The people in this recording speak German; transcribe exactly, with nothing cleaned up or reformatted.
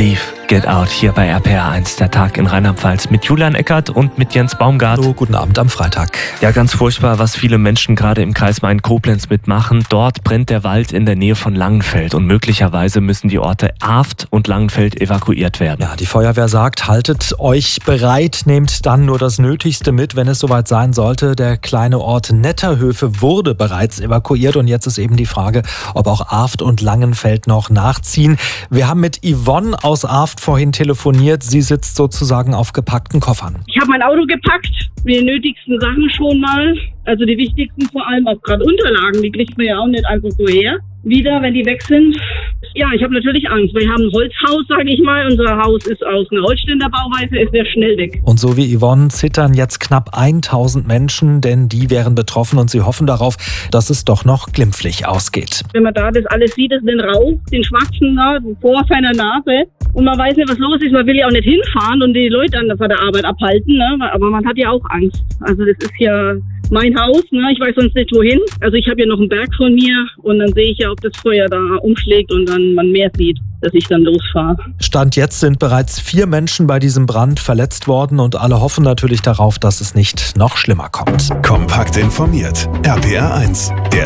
Leave, Get Out hier bei R P R eins, der Tag in Rheinland-Pfalz mit Julian Eckert und mit Jens Baumgart. Hallo, guten Abend am Freitag. Ja, ganz furchtbar, was viele Menschen gerade im Kreis Main-Koblenz mitmachen. Dort brennt der Wald in der Nähe von Langenfeld und möglicherweise müssen die Orte Aft und Langenfeld evakuiert werden. Ja, die Feuerwehr sagt, haltet euch bereit, nehmt dann nur das Nötigste mit, wenn es soweit sein sollte. Der kleine Ort Netterhöfe wurde bereits evakuiert und jetzt ist eben die Frage, ob auch Aft und Langenfeld noch nachziehen. Wir haben mit Yvonne aus Aft vorhin telefoniert. Sie sitzt sozusagen auf gepackten Koffern. Ich habe mein Auto gepackt, die nötigsten Sachen schon mal. Also die wichtigsten, vor allem auch gerade Unterlagen, die kriegt man ja auch nicht einfach so her. Wieder, wenn die weg sind. Ja, ich habe natürlich Angst. Wir haben ein Holzhaus, sage ich mal. Unser Haus ist aus einer Holzständerbauweise, ist sehr schnell weg. Und so wie Yvonne zittern jetzt knapp tausend Menschen, denn die wären betroffen und sie hoffen darauf, dass es doch noch glimpflich ausgeht. Wenn man da das alles sieht, den Rauch, den schwarzen da, vor seiner Nase und man weiß nicht, was los ist, man will ja auch nicht hinfahren und die Leute dann von der Arbeit abhalten, ne? Aber man hat ja auch Angst. Also das ist ja mein Haus, ne? Ich weiß sonst nicht wohin. Also ich habe ja noch einen Berg von mir und dann sehe ich ja, ob das Feuer da umschlägt und dann man mehr sieht, dass ich dann losfahre. Stand jetzt sind bereits vier Menschen bei diesem Brand verletzt worden und alle hoffen natürlich darauf, dass es nicht noch schlimmer kommt. Kompakt informiert. R P R eins, der